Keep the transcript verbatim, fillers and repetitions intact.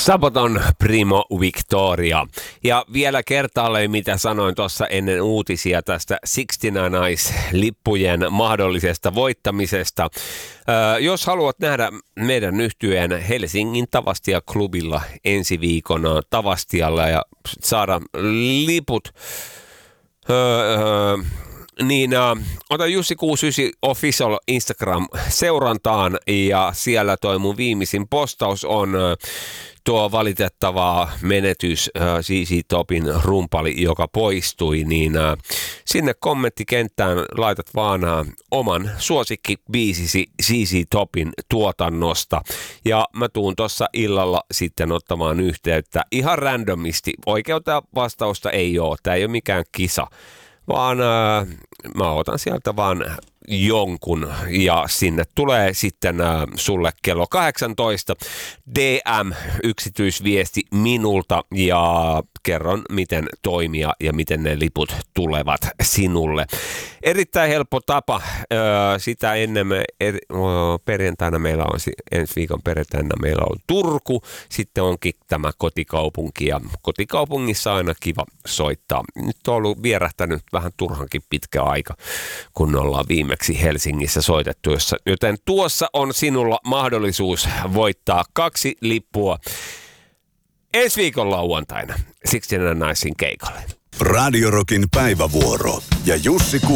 Sabaton Primo Victoria. Ja vielä kertaalleen, mitä sanoin tuossa ennen uutisia tästä sixty-nine Eyes-lippujen mahdollisesta voittamisesta. Öö, jos haluat nähdä meidän yhtyeen Helsingin Tavastia-klubilla ensi viikona Tavastialla ja saada liput, öö, öö, niin äh, ota Jussi kuusikymmentäyhdeksän Official Instagram-seurantaan ja siellä toi mun viimeisin postaus on äh, tuo valitettava menetys äh, C C Topin rumpali, joka poistui, niin äh, sinne kommenttikenttään laitat vaan äh, oman suosikkibiisisi C C Topin tuotannosta ja mä tuun tuossa illalla sitten ottamaan yhteyttä ihan randomisti. Oikeutta vastausta ei ole, tää ei ole mikään kisa. Vaan äh, mä otan sieltä vaan jonkun ja sinne tulee sitten äh, sulle kello kahdeksantoista D M-yksityisviesti minulta ja kerron miten toimia ja miten ne liput tulevat sinulle. Erittäin helppo tapa. Äh, sitä ennen me eri, oh, perjantaina meillä on, ensi viikon perjantaina meillä on Turku, sitten onkin tämä kotikaupunki ja kotikaupungissa aina kiva soittaa. Nyt on ollut vierähtänyt vähän turhankin pitkä aika, kun ollaan viimeksi Helsingissä soitettu, joten tuossa on sinulla mahdollisuus voittaa kaksi lippua ensi viikon lauantaina sixty-nine Eyesin keikalle. Radio Rockin päivävuoro ja Jussi